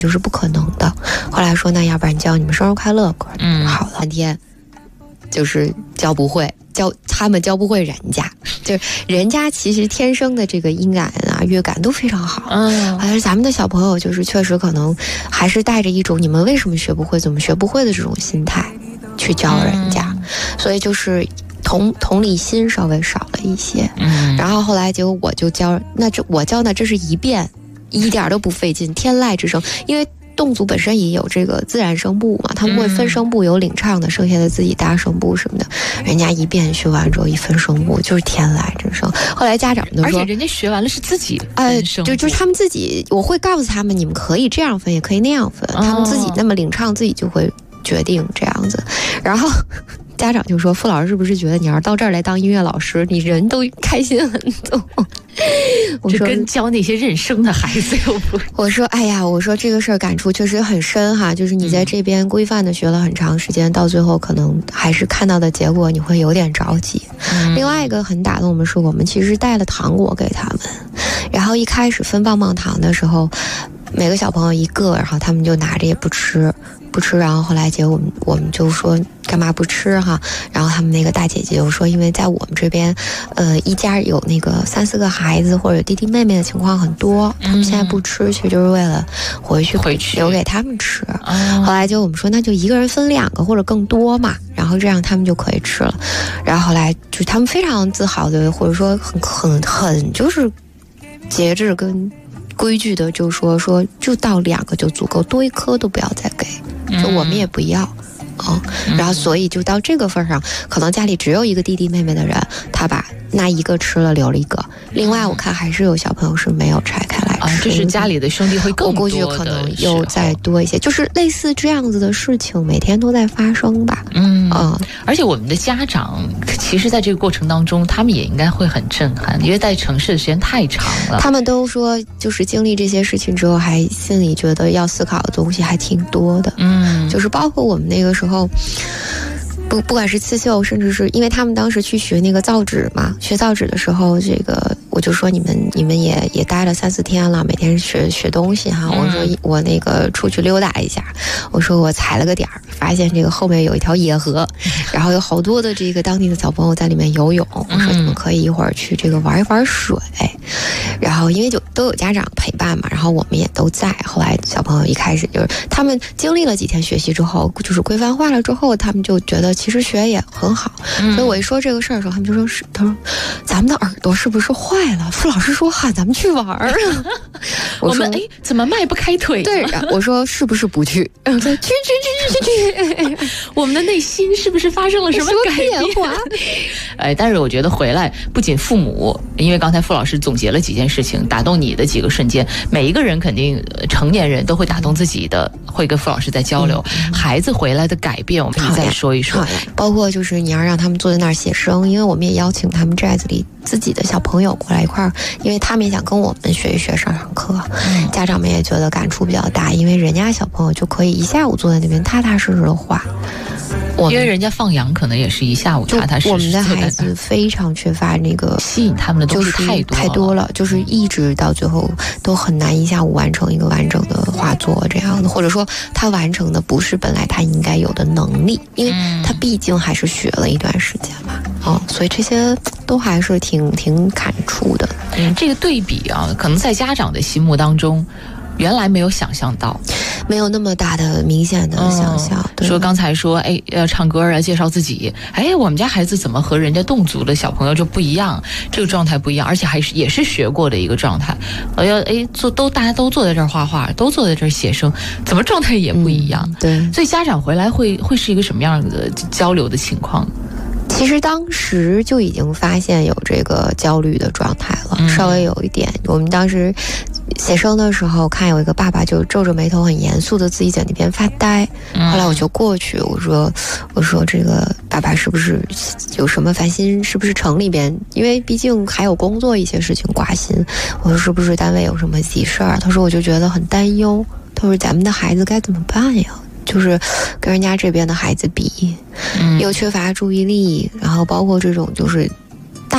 就是不可能的。后来说那要不然教你们生日快乐歌，好了，半天就是教不会，他们教不会人家，就是人家其实天生的这个音感啊、乐感都非常好。而咱们的小朋友就是确实可能还是带着一种你们为什么学不会、怎么学不会的这种心态去教人家，所以就是同理心稍微少了一些。然后后来结果我就教，我教呢，这是一遍，一点都不费劲，天籁之声，因为侗族本身也有这个自然声部嘛，他们会分声部，有领唱的，剩下的自己搭声部什么的。人家一遍学完之后，一分声部就是天籁之声。后来家长都说， 而且人家学完了是自己就是他们自己，我会告诉他们，你们可以这样分，也可以那样分，他们自己那么领唱，自己就会决定这样子。然后家长就说，傅老师是不是觉得你要是到这儿来当音乐老师，你人都开心很多？我说跟教那些认生的孩子又不。 我说哎呀，我说这个事儿感触确实很深哈，就是你在这边规范的学了很长时间，到最后可能还是看到的结果你会有点着急。另外一个很打动我们是，我们其实带了糖果给他们，然后一开始分棒棒糖的时候，每个小朋友一个，然后他们就拿着也不吃，然后后来结果我们就说干嘛不吃哈？然后他们那个大姐姐就说，因为在我们这边，一家有那个3、4个孩子或者弟弟妹妹的情况很多，他们现在不吃，其实就是为了回去留给他们吃。后来就我们说，那就一个人分2个或者更多嘛，然后这样他们就可以吃了。然后后来就他们非常自豪的，或者说很就是节制跟规矩的，就说就到2个就足够，多1颗都不要再给，就我们也不要。然后所以就到这个份上，可能家里只有一个弟弟妹妹的人，他把那1个吃了，留了1个。另外我看还是有小朋友是没有拆开来吃， 就是家里的兄弟会更多的， 我估计可能又再多一些，就是类似这样子的事情每天都在发生吧。 而且我们的家长其实在这个过程当中，他们也应该会很震撼，因为在城市的时间太长了。 他们都说就是经历这些事情之后，还心里觉得要思考的东西还挺多的。就是包括我们那个时候不管是刺绣，甚至是因为他们当时去学那个造纸嘛，学造纸的时候，这个我就说你们也待了3、4天了，每天学东西哈。我说我那个出去溜达一下，我说我踩了个点儿，发现这个后面有一条野河，然后有好多的这个当地的小朋友在里面游泳。我说你们可以一会儿去这个玩一玩水，然后因为就都有家长陪伴嘛，然后我们也都在。后来小朋友一开始就是他们经历了几天学习之后，就是规范化了之后，他们就觉得其实学也很好。所以我一说这个事儿的时候，他们就说是，他说咱们的耳朵是不是坏了？傅老师说喊咱们去玩儿， 我们怎么迈不开腿？ 对，我说是不是不去？然后说去， 我们的内心是不是发生了什么改变化？ 但是我觉得回来不仅父母，因为刚才傅老师总结了几件事情，打动你的几个瞬间，每一个人肯定成年人都会打动自己的，会跟傅老师在交流。孩子回来的改变，我们可以再说一说。 包括就是你要让他们坐在那儿写生，因为我们也邀请他们寨子里自己的小朋友过来一块儿，因为他们也想跟我们学一学上课。家长们也觉得感触比较大，因为人家小朋友就可以一下午坐在那边踏踏实实的画。 因为人家放羊可能也是一下午踏踏实实。 我们的孩子非常缺乏那个吸引他们的东西太多了，就是一直到最后都很难一下午完成一个完整的画作这样的，或者说他完成的不是本来他应该有的能力，因为他毕竟还是学了一段时间嘛。所以这些都还是挺感触的。 这个对比啊，可能在家长的心目当中原来没有想象到， 没有那么大的明显的想象。 说刚才说要唱歌啊，介绍自己，我们家孩子怎么和人家侗族的小朋友就不一样，这个状态不一样，而且也是学过的一个状态。大家都坐在这儿画画，都坐在这儿写生，怎么状态也不一样？ 对， 所以家长回来会是一个什么样的交流的情况？ 其实当时就已经发现有这个焦虑的状态了，稍微有一点。我们当时写生的时候，看有一个爸爸就皱着眉头很严肃的自己在那边发呆。后来我就过去，我说这个爸爸是不是有什么烦心？是不是城里边，因为毕竟还有工作一些事情挂心。我说是不是单位有什么急事儿？他说我就觉得很担忧。他说咱们的孩子该怎么办呀？就是跟人家这边的孩子比，又缺乏注意力，然后包括这种就是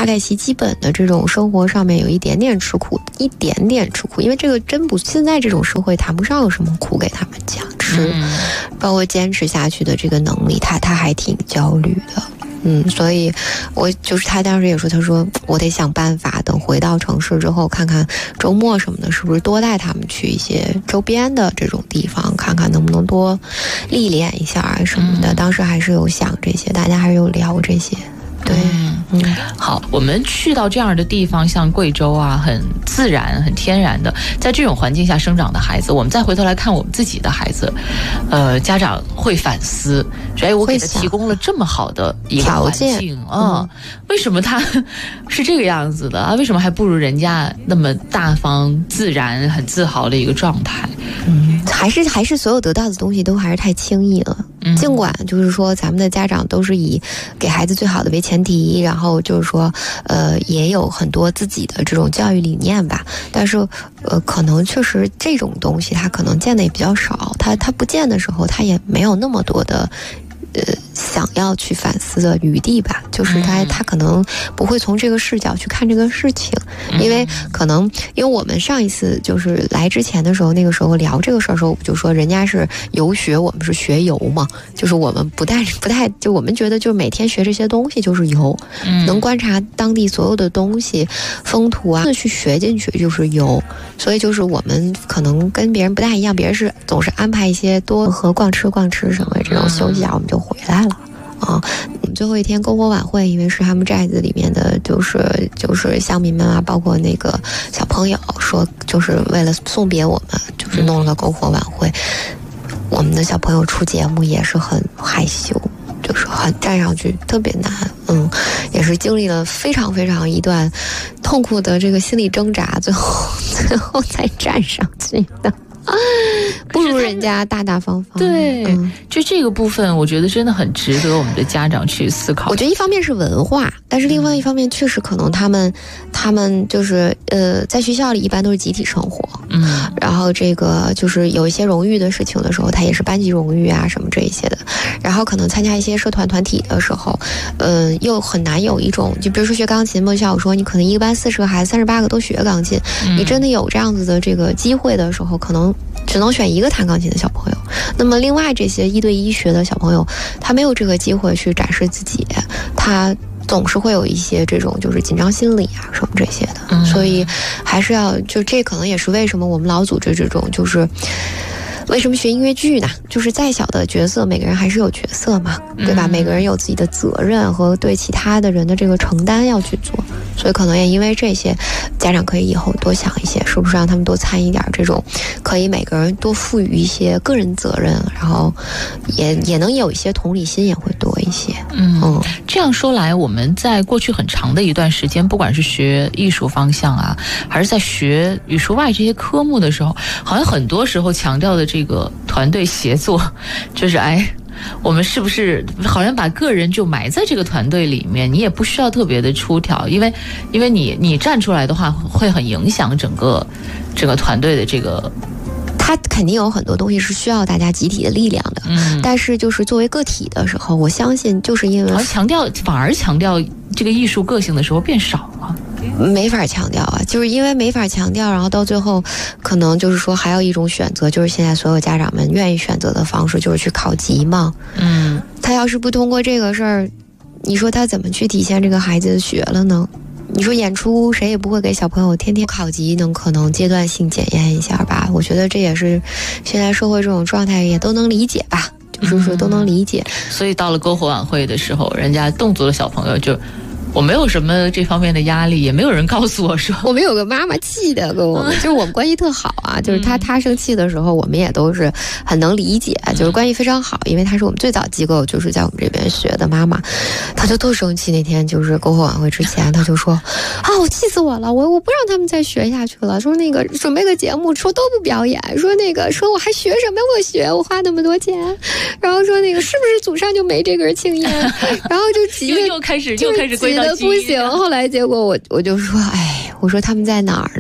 大概其基本的这种生活上面有一点点吃苦，因为这个真不，现在这种社会谈不上有什么苦给他们讲吃，包括坚持下去的这个能力，他还挺焦虑的。所以我就是他当时也说，他说我得想办法，等回到城市之后，看看周末什么的，是不是多带他们去一些周边的这种地方，看看能不能多历练一下什么的。当时还是有想这些，大家还是有聊这些。对， 好，我们去到这样的地方，像贵州啊，很自然、很天然的，在这种环境下生长的孩子，我们再回头来看我们自己的孩子，家长会反思，说，哎，我给他提供了这么好的一个环境啊，为什么他是这个样子的啊？为什么还不如人家那么大方、自然、很自豪的一个状态？ 还是所有得到的东西都还是太轻易了。尽管就是说咱们的家长都是以给孩子最好的为前提，然后就是说也有很多自己的这种教育理念吧，但是可能确实这种东西他可能见的也比较少，他不见的时候他也没有那么多的想要去反思的余地吧，就是他可能不会从这个视角去看这个事情，因为我们上一次就是来之前的时候，那个时候聊这个事儿的时候，我就说人家是游学，我们是学游嘛，就是我们不太就我们觉得就是每天学这些东西就是游，能观察当地所有的东西风土啊去学进去就是游，所以就是我们可能跟别人不太一样，别人是总是安排一些多和逛吃什么这种休息啊，我们就回来了。我们最后一天篝火晚会，因为是他们寨子里面的就是乡民们啊，包括那个小朋友说，就是为了送别我们，就是弄了个篝火晚会。我们的小朋友出节目也是很害羞，就是很站上去特别难，也是经历了非常非常一段痛苦的这个心理挣扎，最后才站上去的。不如人家大大方方。 对，就这个部分我觉得真的很值得我们的家长去思考。 我觉得一方面是文化，但是另外一方面确实可能他们就是在学校里一般都是集体生活，然后这个就是有一些荣誉的事情的时候，他也是班级荣誉啊什么这一些的，然后可能参加一些社团团体的时候，又很难有一种，就比如说学钢琴，像我说你可能一个班40个孩子38个都学钢琴，你真的有这样子的这个机会的时候，可能只能选一个弹钢琴的小朋友，那么另外这些1对1学的小朋友，他没有这个机会去展示自己，他总是会有一些这种就是紧张心理啊什么这些的，所以还是要就这可能也是为什么我们老组织这种就是为什么学音乐剧呢？就是再小的角色，每个人还是有角色嘛，对吧？每个人有自己的责任和对其他的人的这个承担要去做，所以可能也因为这些，家长可以以后多想一些，是不是让他们多参与点这种，可以每个人多赋予一些个人责任，然后也能有一些同理心，也会多一些。 这样说来，我们在过去很长的一段时间，不管是学艺术方向啊，还是在学语数外这些科目的时候，好像很多时候强调的这个团队协作，就是我们是不是好像把个人就埋在这个团队里面，你也不需要特别的出挑，因为你站出来的话，会很影响整个团队的这个。 他肯定有很多东西是需要大家集体的力量的，但是就是作为个体的时候，我相信就是因为反而强调这个艺术个性的时候变少了。 没法强调啊，就是因为没法强调，然后到最后可能就是说还有一种选择，就是现在所有家长们愿意选择的方式就是去考级嘛。他要是不通过这个事儿，你说他怎么去体现这个孩子的学了呢？你说演出谁也不会给小朋友天天考级，可能阶段性检验一下吧。我觉得这也是现在社会这种状态也都能理解吧，就是说都能理解。 所以到了篝火晚会的时候，人家侗族的小朋友就。我没有什么这方面的压力，也没有人告诉我说。 我们有个妈妈气的跟我们，就是我们关系特好啊，就是她生气的时候，我们也都是很能理解，就是关系非常好，因为她是我们最早机构就是在我们这边学的妈妈，她就特生气。那天就是篝火晚会之前，她就说我气死我了，我不让他们再学下去了，说那个准备个节目，说都不表演，说我还学什么我学，我花那么多钱，然后说是不是祖上就没这根青烟，然后就急的又开始归到不行，后来结果我就说，我说他们在哪儿呢？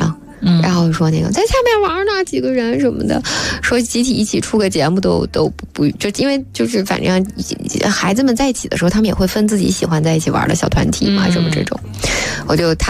然后说那个在下面玩呢，几个人什么的，说集体一起出个节目都不就因为就是反正孩子们在一起的时候，他们也会分自己喜欢在一起玩的小团体嘛，什么这种。